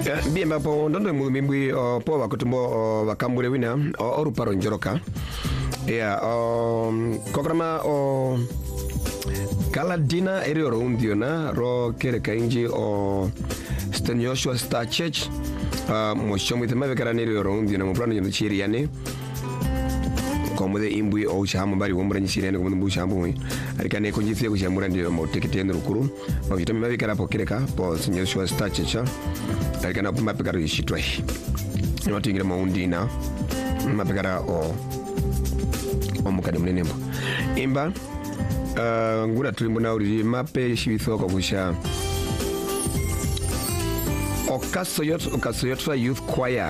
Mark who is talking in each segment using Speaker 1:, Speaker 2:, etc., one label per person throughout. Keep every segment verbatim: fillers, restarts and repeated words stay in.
Speaker 1: Bien bapo ndondo mudumimbi po bakutumbo bakambure wina oruparo njoroka. Ya um kograma o kala dina eri oro undiona ro kere kainji o Saint Joshua Star Church mo shomu tema bekara neri oro undiona mo plano nyo chiri yane. Como de imbui o chamo bari wombra ni sirene como mbu chambu mwi arikane ko njifie ko chamura ndio mo tekete ndrukuru mo vitami mabikara po kireka po Saint Joshua Star Church arikana kuma pekara yishitwa ni watu ingira maundina mapekara o omukade mnenembo imba uh, ngura tulimbo na uri mape shibithoko kusha Okasoyot Okasoyot Youth Choir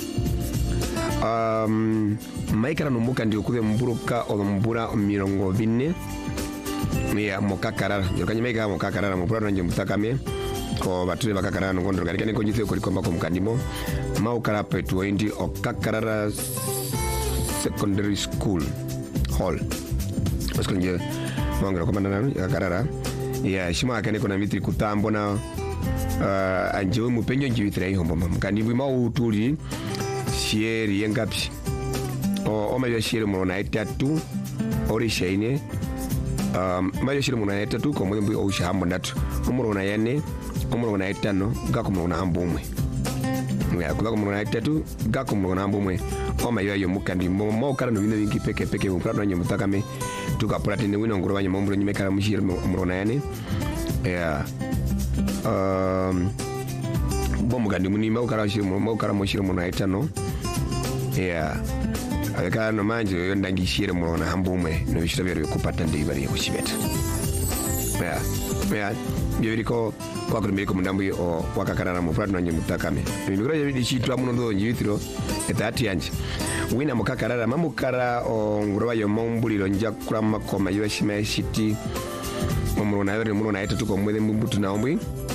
Speaker 1: um maikara numbuka ndio kube mburuka o mbura mirongo bine ya mokakarara yokanye maika mokakarara mupura nje mutakame ko batule bakakarara ngondo garikane ko jithe ko likomba ko mukandimo maukara petu indi Okakarara Secondary School Hall baskonje mangara ko mandana yakarara ya shima akane ko na mitri kutambo na uh, anjewe mupenyo njivitra ihombo mukandimo mautuli sieri yengapi o mayo shire mo na etatu ori shaine um mayo shire mo na etatu ko mo mbi o shambo ndatu umuro na yane umuro na etano gako mo na ambumwe ya ko mo na etatu gako mo na ambumwe o mayo yo mukandi mo mo kara no bino bingi peke peke mo prado nyo mutakame tuka platine wino ngoro banyo mo mburo nyime kara mushire mo umuro na yane ya um bomu gandi muni mo kara shire mo mo kara mo shire mo na etano ya Aveka no manje yo ndangishire mu na hambume no bishira bero kupata ndi bari kushibeta. Ya. Ya. Bibiriko kwa kumbiko mundambu o wakakarara mu prado nanye mutakame. Bibikora yabidi chitwa muno ndo njitiro etati yanje. Wina mukakarara mamukara o nguroba yo mombuliro nja kula makoma yo shima city. Mumuro na yore muno na etatu ko mwede mbutu na ombwi.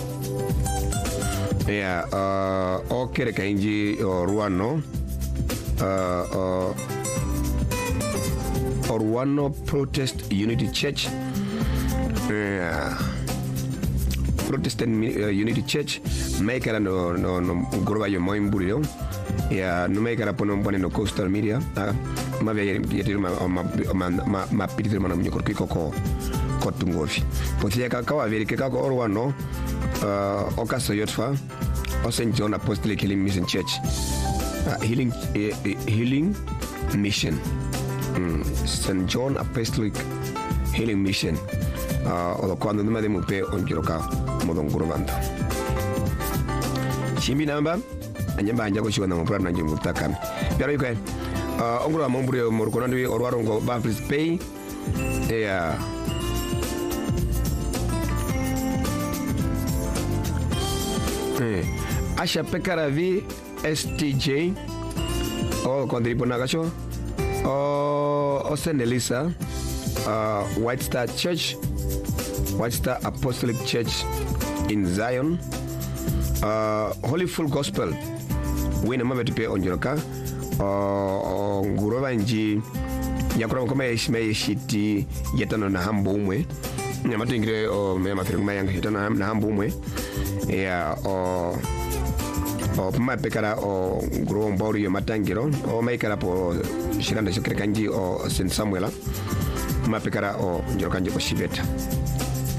Speaker 1: Ya uh o kere kainji o ruano. Uh, uh, Orwano Protest Unity Church, uh, Protestant uh, Unity Church, maikara no no no goroba yo moimbulio, ya no maikara pono mbone no coastal media, ah, mabe yetiru ma ma ma ma pitiro mana mnyoko kiko ko kotungofi. Potia kakawa veri kaka Orwano, uh, Okasoyotfa, o Saint John Apostolic Healing Mission Church. Uh, healing uh, healing mission mm. Saint John Apostolic Healing Mission uh, o quando numa de mupe onjiroka modonguro banda chimbi namba anyamba anja ko shiwana mupra na njingu takam pero yuko uh, onguro mombure morkono ndi orwaro ngo Baptist Pay ya eh Asha Pekaravi S T J o Kondripo Nagasho o o Sendelisa uh, White Star Church, White Star Apostolic Church in Zion, uh, Holy Full Gospel wina mabetupe onjoroka o uh, ngurova nji yakura koma yeshime yeshiti yetano na hambo umwe nyamatu ingire o mema firma yanga yetano na hambo umwe ya o o puma pekara o gro mbori yo matangiro o maikara po shiranda shikrekanji o Saint Samuela ma pekara o njorokanji ko shibeta